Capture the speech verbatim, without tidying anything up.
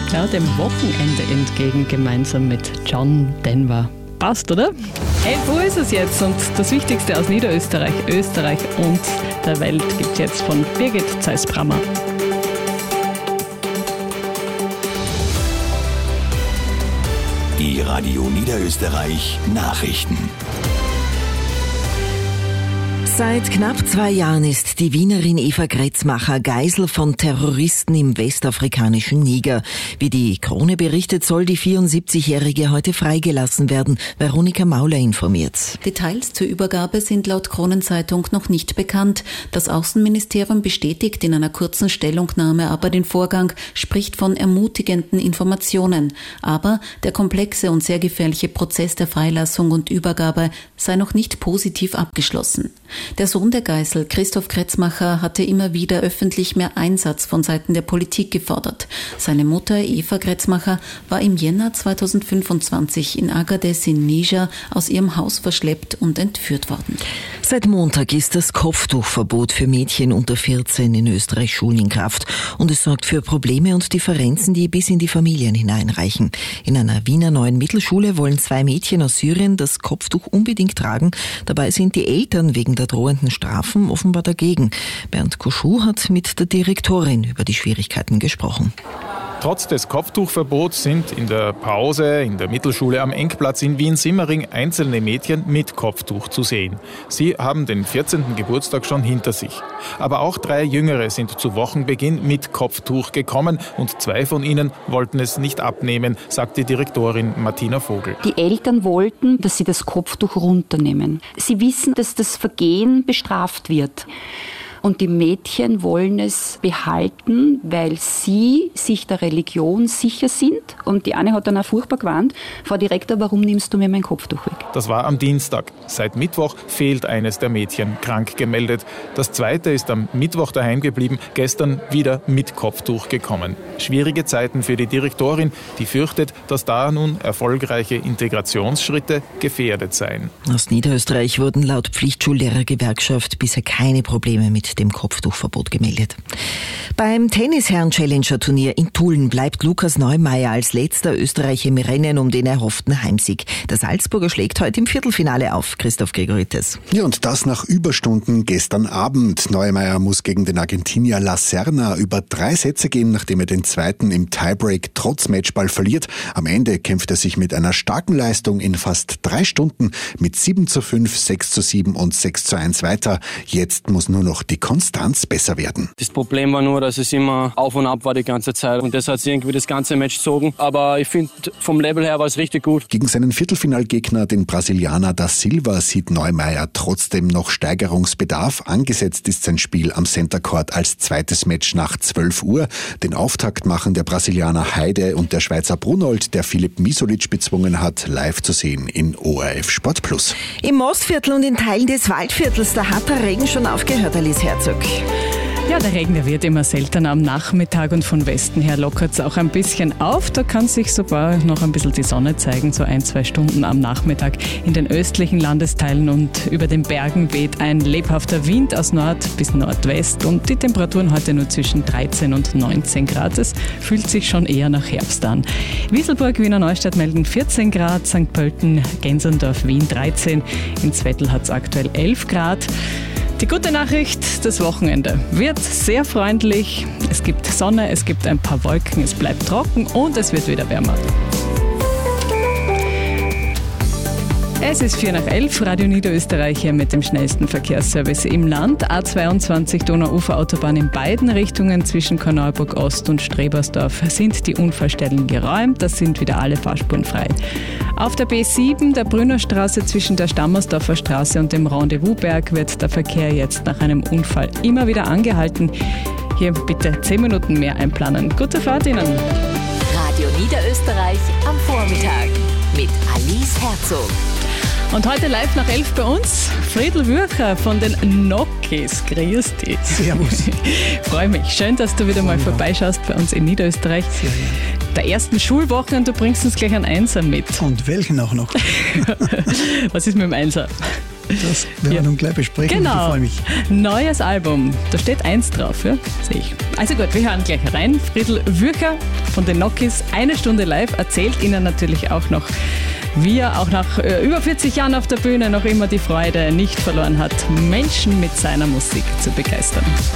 Ja, dem Wochenende entgegen, gemeinsam mit John Denver. Passt, oder? elf Uhr ist es jetzt und das Wichtigste aus Niederösterreich, Österreich und der Welt gibt es jetzt von Birgit Zeiss-Brammer. Die Radio Niederösterreich Nachrichten. Seit knapp zwei Jahren ist die Wienerin Eva Kretzmacher Geisel von Terroristen im westafrikanischen Niger. Wie die Krone berichtet, soll die vierundsiebzigjährige heute freigelassen werden. Veronika Mauler informiert. Details zur Übergabe sind laut Kronenzeitung noch nicht bekannt. Das Außenministerium bestätigt in einer kurzen Stellungnahme aber den Vorgang, spricht von ermutigenden Informationen. Aber der komplexe und sehr gefährliche Prozess der Freilassung und Übergabe sei noch nicht positiv abgeschlossen. Der Sohn der Geisel, Christoph Kretzmacher, hatte immer wieder öffentlich mehr Einsatz von Seiten der Politik gefordert. Seine Mutter Eva Kretzmacher war im Jänner zweitausendfünfundzwanzig in Agadez in Niger aus ihrem Haus verschleppt und entführt worden. Seit Montag ist das Kopftuchverbot für Mädchen unter vierzehn in Österreich Schulen in Kraft und es sorgt für Probleme und Differenzen, die bis in die Familien hineinreichen. In einer Wiener neuen Mittelschule wollen zwei Mädchen aus Syrien das Kopftuch unbedingt tragen. Dabei sind die Eltern wegen der drohenden Strafen offenbar dagegen. Bernd Koschuh hat mit der Direktorin über die Schwierigkeiten gesprochen. Trotz des Kopftuchverbots sind in der Pause in der Mittelschule am Engplatz in Wien-Simmering einzelne Mädchen mit Kopftuch zu sehen. Sie haben den vierzehnten Geburtstag schon hinter sich. Aber auch drei Jüngere sind zu Wochenbeginn mit Kopftuch gekommen und zwei von ihnen wollten es nicht abnehmen, sagt die Direktorin Martina Vogel. Die Eltern wollten, dass sie das Kopftuch runternehmen. Sie wissen, dass das Vergehen bestraft wird. Und die Mädchen wollen es behalten, weil sie sich der Religion sicher sind. Und die eine hat dann auch furchtbar gewarnt: Frau Direktor, warum nimmst du mir mein Kopftuch weg? Das war am Dienstag. Seit Mittwoch fehlt eines der Mädchen, krank gemeldet. Das zweite ist am Mittwoch daheim geblieben, gestern wieder mit Kopftuch gekommen. Schwierige Zeiten für die Direktorin, die fürchtet, dass da nun erfolgreiche Integrationsschritte gefährdet seien. Aus Niederösterreich wurden laut Pflichtschullehrergewerkschaft bisher keine Probleme mit dem Kopftuchverbot gemeldet. Beim Tennisherren-Challenger-Turnier in Tulln bleibt Lukas Neumeier als letzter Österreicher im Rennen um den erhofften Heimsieg. Der Salzburger schlägt heute im Viertelfinale auf. Christoph Gregorites. Ja, und das nach Überstunden gestern Abend. Neumeier muss gegen den Argentinier La Serna über drei Sätze gehen, nachdem er den zweiten im Tiebreak trotz Matchball verliert. Am Ende kämpft er sich mit einer starken Leistung in fast drei Stunden mit sieben zu fünf, sechs zu sieben und sechs zu eins weiter. Jetzt muss nur noch die Konstanz besser werden. Das Problem war nur, dass es immer auf und ab war die ganze Zeit und das hat sich irgendwie das ganze Match gezogen. Aber ich finde, vom Level her war es richtig gut. Gegen seinen Viertelfinalgegner, den Brasilianer da Silva, sieht Neumeier trotzdem noch Steigerungsbedarf. Angesetzt ist sein Spiel am Center Court als zweites Match nach zwölf Uhr. Den Auftakt machen der Brasilianer Heide und der Schweizer Brunold, der Filip Misolic bezwungen hat, live zu sehen in O R F Sport Plus. Im Mostviertel und in Teilen des Waldviertels, da hat der Regen schon aufgehört, Alice Herzog. Ja, der Regen, der wird immer seltener am Nachmittag und von Westen her lockert es auch ein bisschen auf. Da kann sich sogar noch ein bisschen die Sonne zeigen, so ein, zwei Stunden am Nachmittag. In den östlichen Landesteilen und über den Bergen weht ein lebhafter Wind aus Nord bis Nordwest und die Temperaturen heute nur zwischen dreizehn und neunzehn Grad. Es fühlt sich schon eher nach Herbst an. Wieselburg, Wiener Neustadt melden vierzehn Grad, Sankt Pölten, Gensendorf, Wien dreizehn, in Zwettl hat es aktuell elf Grad. Die gute Nachricht, das Wochenende wird sehr freundlich. Es gibt Sonne, es gibt ein paar Wolken, es bleibt trocken und es wird wieder wärmer. Es ist vier nach elf, Radio Niederösterreich hier mit dem schnellsten Verkehrsservice im Land. A zweiundzwanzig Donauuferautobahn in beiden Richtungen zwischen Korneuburg Ost und Strebersdorf sind die Unfallstellen geräumt. Das sind wieder alle Fahrspuren frei. Auf der B sieben, der Brünnerstraße zwischen der Stammersdorfer Straße und dem Rendezvousberg wird der Verkehr jetzt nach einem Unfall immer wieder angehalten. Hier bitte zehn Minuten mehr einplanen. Gute Fahrt Ihnen! Radio Niederösterreich am Vormittag mit Alice Herzog. Und heute live nach elf bei uns Friedl Würcher von den Nokis. Grüß dich. Servus. Freue mich. Schön, dass du wieder mal vorbeischaust bei uns in Niederösterreich. Sehr gerne. Der ersten Schulwoche und du bringst uns gleich einen Einser mit. Und welchen auch noch? Was ist mit dem Einser? Das werden wir ja nun gleich besprechen. Genau. Ich freue mich. Neues Album. Da steht eins drauf, ja? Sehe ich. Also gut, wir hören gleich rein. Friedl Würcher von den Nokis. Eine Stunde live, erzählt Ihnen natürlich auch noch, wie er auch nach äh, über vierzig Jahren auf der Bühne noch immer die Freude nicht verloren hat, Menschen mit seiner Musik zu begeistern.